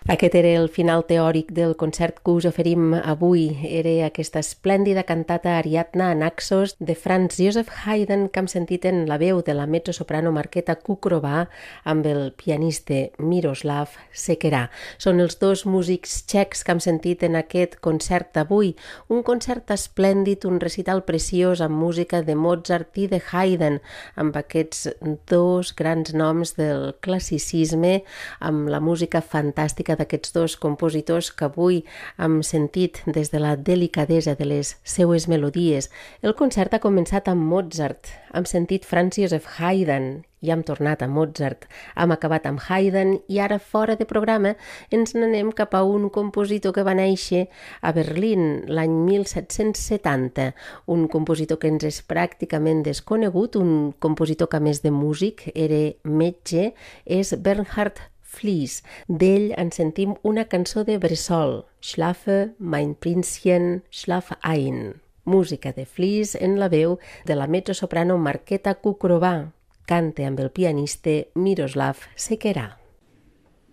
Aquest era el final teòric del concert que us oferim avui. Era aquesta esplèndida cantata Ariadna Naxos de Franz Joseph Haydn que hem sentit en la veu de la mezzosoprano Markéta Kukrova amb el pianista Miroslav Sekerá. Són els dos músics txecs que hem sentit en aquest concert d'avui. Un concert esplèndid, un recital preciós amb música de Mozart i de Haydn, amb aquests dos grans noms del classicisme, amb la música fantàstica d'aquests dos compositors que avui hem sentit des de la delicadesa de les seues melodies. El concert ha començat amb Mozart, hem sentit Franz Joseph Haydn i hem tornat a Mozart, hem acabat amb Haydn i ara fora de programa ens n'anem cap a un compositor que va néixer a Berlín l'any 1770, un compositor que ens és pràcticament desconegut, un compositor que a més de músic era metge, és Bernhard Fliess. D'ell en sentim una cançó de bressol, Schlafe, mein Prinzchen, schlaf ein. Música de Fliess en la veu de la mezzosoprano Markéta Kukrova. Canta amb el pianista Miroslav Sekerá.